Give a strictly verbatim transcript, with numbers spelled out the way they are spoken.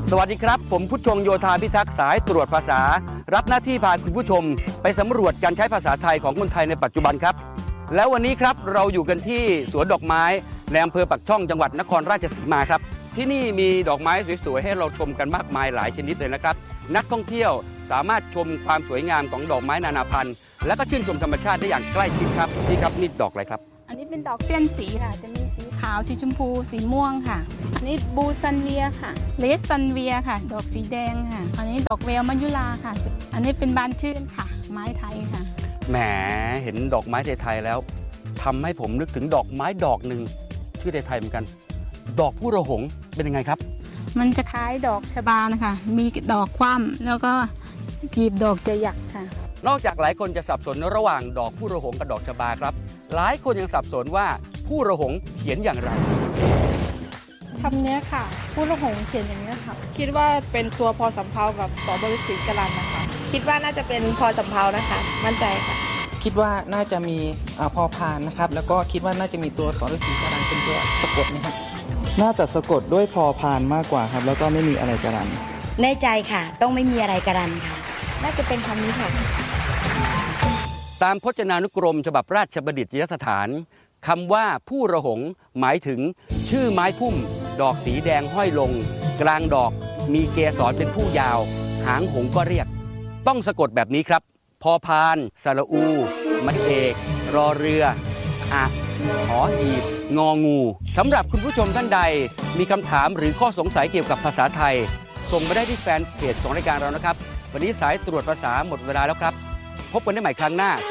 สวัสดีครับผมผู้ชงโยธาพิทักษ์สายตรวจภาษารับหน้าที่พาคุณผู้ชมไปสำรวจการใช้ภาษาไทยของคนไทยในปัจจุบันครับแล้ววันนี้ครับเราอยู่กันที่สวนดอกไม้ในอำเภอปักช่องจังหวัดนครราชสีมาครับที่นี่มีดอกไม้สวยๆให้เราชมกันมากมายหลายชนิดเลยนะครับนักท่องเที่ยวสามารถชมความสวยงามของดอกไม้นานาพันธุ์และก็ชื่นชมธรรมชาติได้อย่างใกล้ชิดครับนี่ครับนี่ดอกอะไรครับอันนี้เป็นดอกเปี้ยนสีค่ะจะมีสีขาวสีชมพูสีม่วงค่ะอันนี้บูซันเวียค่ะเลสซันเวียค่ะดอกสีแดงค่ะอันนี้ดอกเวลมัจจุราค่ะอันนี้เป็นบานชื่นค่ะไม้ไทยค่ะแหมเห็นดอกไม้ไทยๆแล้วทำให้ผมนึกถึงดอกไม้ดอกหนึ่งชื่อไทยๆเหมือนกันดอกผู้ระหงเป็นยังไงครับมันจะคล้ายดอกชบานะคะมีดอกคว่ำแล้วก็กีบดอกจะหยักค่ะนอกจากหลายคนจะสับสนระหว่างดอกผู้ระหงกับดอกชบาครับหลายคนยังสับสนว่าผู้ระหงเขียนอย่างไรคำนี้ค่ะผู้ระหงเขียนอย่างนี้ค่ะคิดว่าเป็นตัวพอสำเพากับสบริสีกรันนะคะคิดว่าน่าจะเป็นพอสำเพานะคะมั่นใจค่ะคิดว่าน่าจะมีพอพานนะครับแล้วก็คิดว่าน่าจะมีตัวสฤษีกรันเป็นตัวสะกดนะครับน่าจะสะกดด้วยพอพานมากกว่าครับแล้วก็ไม่มีอะไรกรันแน่ใจค่ะต้องไม่มีอะไรกรันค่ะน่าจะเป็นคำนี้ค่ะตามพจนานุกรมฉบับราชบัณฑิตยสถานคำว่าผู้ระหงหมายถึงชื่อไม้พุ่มดอกสีแดงห้อยลงกลางดอกมีเกสรเป็นผู้ยาวหางหงก็เรียกต้องสะกดแบบนี้ครับพอพานสระอูไม้เอกรอเรืออะหอหีบงองูสำหรับคุณผู้ชมท่านใดมีคำถามหรือข้อสงสัยเกี่ยวกับภาษาไทยส่งมาได้ที่แฟนเพจของรายการเรานะครับวันนี้สายตรวจภาษาหมดเวลาแล้วครับพบกันได้ใหม่ครั้งหน้า